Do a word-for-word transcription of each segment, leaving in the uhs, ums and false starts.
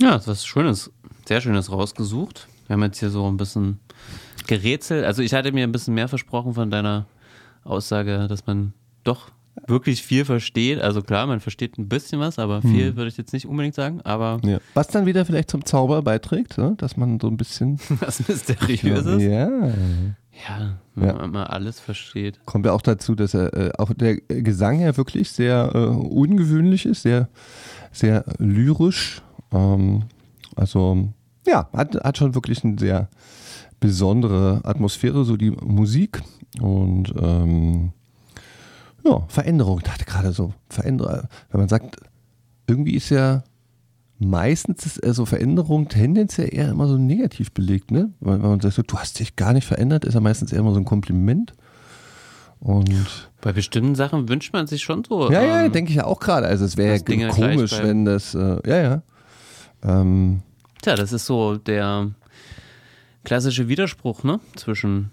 Ja, das ist was Schönes, sehr Schönes rausgesucht. Wir haben jetzt hier so ein bisschen gerätselt. Also ich hatte mir ein bisschen mehr versprochen von deiner Aussage, dass man doch wirklich viel versteht. Also klar, man versteht ein bisschen was, aber viel hm. würde ich jetzt nicht unbedingt sagen. Aber ja. Was dann wieder vielleicht zum Zauber beiträgt, ne? Dass man so ein bisschen was Mysteriöses. Ja. Ja, wenn ja. man mal alles versteht. Kommt ja auch dazu, dass er äh, auch der Gesang ja wirklich sehr äh, ungewöhnlich ist, sehr, sehr lyrisch. Ähm, also ja, hat, hat schon wirklich eine sehr besondere Atmosphäre, so die Musik und ähm, ja, Veränderung. Ich dachte gerade so, Veränderung, wenn man sagt, irgendwie ist ja meistens ist also Veränderung tendenziell eher immer so negativ belegt, ne? Wenn man sagt, du hast dich gar nicht verändert, ist ja meistens eher immer so ein Kompliment. Und bei bestimmten Sachen wünscht man sich schon so. Ja, ja, ähm, denke ich ja auch gerade. Also es wäre ja komisch, wenn das, äh, ja, ja. Ähm, Tja, das ist so der klassische Widerspruch, ne? Zwischen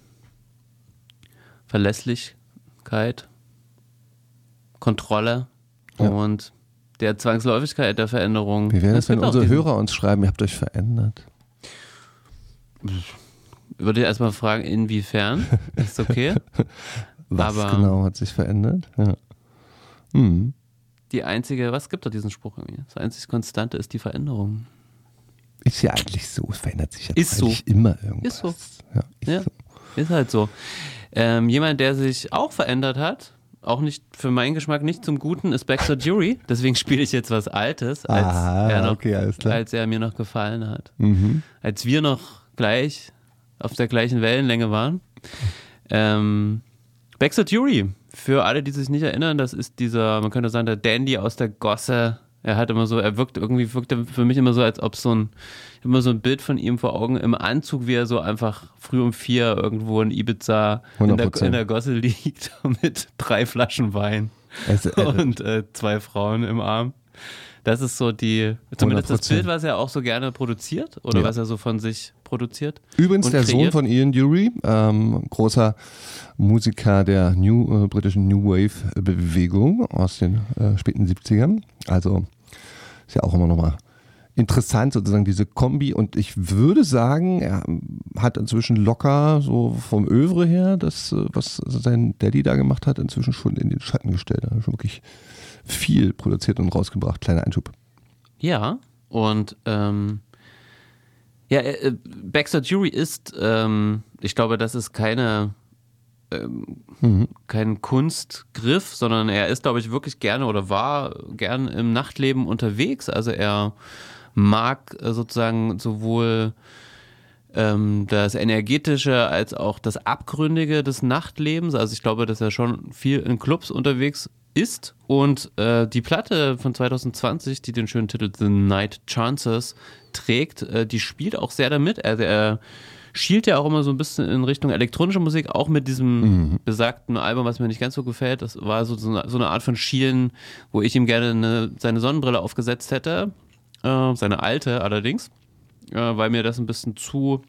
Verlässlichkeit, Kontrolle ja. und der Zwangsläufigkeit der Veränderung. Wie wäre das, wenn unsere Hörer uns schreiben, ihr habt euch verändert? Ich würde erstmal fragen, inwiefern? Ist okay? Was Aber genau hat sich verändert? Ja. Mhm. Die einzige, was gibt da diesen Spruch irgendwie? Das einzig Konstante ist die Veränderung. Ist ja eigentlich so, es verändert sich ja ist eigentlich so. immer irgendwas. Ist so. Ja, ist, ja, so. ist halt so. Ähm, jemand, der sich auch verändert hat, auch nicht für meinen Geschmack nicht zum Guten, ist Baxter Dury. Deswegen spiele ich jetzt was Altes, als, ah, er, noch, okay, alles klar. als er mir noch gefallen hat. Mhm. Als wir noch gleich auf der gleichen Wellenlänge waren. Ähm, Baxter Dury, für alle, die sich nicht erinnern, das ist dieser, man könnte sagen, der Dandy aus der Gosse. Er hat immer so, er wirkt irgendwie, wirkt er für mich immer so, als ob so ein, immer so ein Bild von ihm vor Augen im Anzug, wie er so einfach früh um vier irgendwo in Ibiza in der, in der Gosse liegt mit drei Flaschen Wein also, äh, und äh, zwei Frauen im Arm. Das ist so die, zumindest hundert Prozent. Das Bild, was er auch so gerne produziert oder ja. was er so von sich produziert. Übrigens der kreiert. Sohn von Ian Dury, ähm, großer Musiker der New, äh, britischen New Wave Bewegung aus den äh, späten siebzigern. Also ist ja auch immer nochmal interessant sozusagen diese Kombi und ich würde sagen, er hat inzwischen locker so vom Övre her, das, was sein Daddy da gemacht hat, inzwischen schon in den Schatten gestellt. Er hat schon wirklich viel produziert und rausgebracht. Kleiner Einschub. Ja, und ähm, ja, äh, Baxter Dury ist, ähm, ich glaube, das ist keine ähm, mhm. kein Kunstgriff, sondern er ist, glaube ich, wirklich gerne oder war gern im Nachtleben unterwegs. Also er mag äh, sozusagen sowohl ähm, das Energetische als auch das Abgründige des Nachtlebens. Also ich glaube, dass er schon viel in Clubs unterwegs ist und äh, die Platte von zwanzig zwanzig, die den schönen Titel The Night Chances trägt, äh, die spielt auch sehr damit. Also er schielt ja auch immer so ein bisschen in Richtung elektronische Musik, auch mit diesem mhm. besagten Album, was mir nicht ganz so gefällt. Das war so, so, eine, so eine Art von Schielen, wo ich ihm gerne eine, seine Sonnenbrille aufgesetzt hätte, äh, seine alte allerdings, äh, weil mir das ein bisschen zu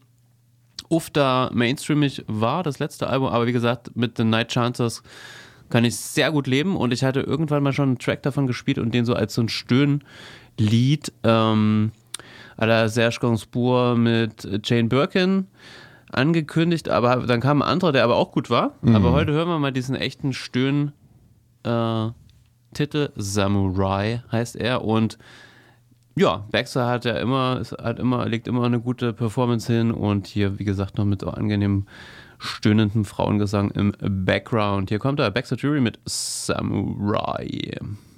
ufter mainstreamig war, das letzte Album. Aber wie gesagt, mit The Night Chances kann ich sehr gut leben und ich hatte irgendwann mal schon einen Track davon gespielt und den so als so ein Stöhnlied ähm, à la Serge Gainsbourg mit Jane Birkin angekündigt, aber dann kam ein anderer, der aber auch gut war. Mhm. Aber heute hören wir mal diesen echten Stöhn äh, Titel, Samurai heißt er und ja, Baxter hat ja immer, hat immer, legt immer eine gute Performance hin und hier, wie gesagt, noch mit so angenehmem stöhnenden Frauengesang im Background. Hier kommt der Baxter Dury mit Samurai.